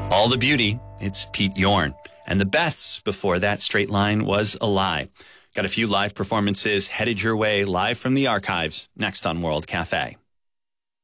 All the Beauty, it's Pete Yorn. And the Beths before that, Straight Line Was a Lie. Got a few live performances headed your way live from the archives next on World Cafe.